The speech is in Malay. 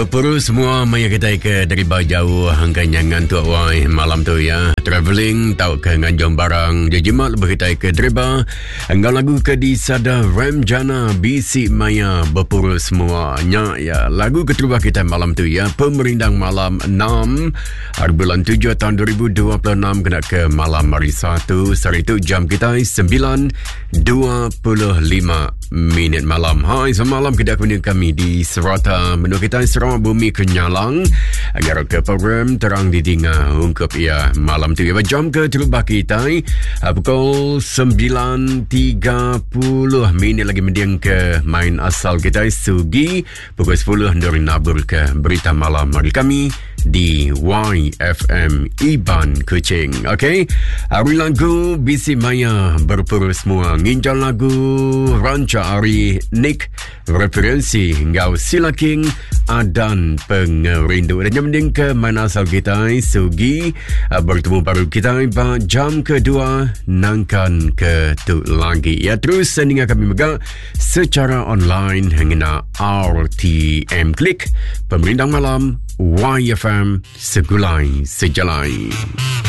Berpuru semua maya kita ke daripada jauh hanggang ngantuk wai malam tu ya. Travelling tau ke nganjong barang jejimat lebih kita ke deriba. Hanggang lagu ke di Sada Ramjana BC Maya berpuru semuanya ya. Lagu keterubah kita malam tu ya. Pemerindang malam 6 hari bulan 7 tahun 2026 kena ke malam hari 1. Hari itu jam kita 9.25 minit malam. Hai semalam kita kami di Serata menu kita Sarawak Bumi Kenyalang agar ke program terang di tinggal ungkap ya malam tu ya jam ke terubah kita pukul 9.30 minit lagi mendiang ke main asal kita Sugi pukul 10 dari nabur ke berita malam hari kami di YFM Iban Kuching. Okay, hari lagu BC Maya berpuru semua nginjal lagu ranca hari Nick referensi ngau silaking adan pengerindu dan jam mending ke mana asal kita Sugi bertemu baru kita jam kedua nangkan ke tu lagi ya. Terus sendingan kami megak secara online hingga RTM Klik Pemerintah Malam YFM Segulai Sejalai.